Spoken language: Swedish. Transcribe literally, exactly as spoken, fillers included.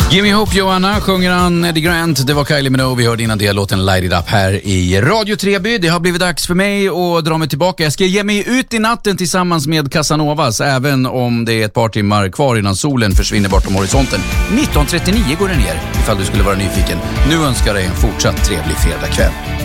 Give me hope, Joanna, sjunger han Eddie Grant. Det var Kylie Minogue, vi hörde innan det låten Light It Up här i Radio Treby. Det har blivit dags för mig att dra mig tillbaka. Jag ska ge mig ut i natten tillsammans med Casanovas, även om det är ett par timmar kvar innan solen försvinner bortom horisonten. nitton trettionio går det ner, ifall du skulle vara nyfiken. Nu önskar jag dig en fortsatt trevlig fredagkväll.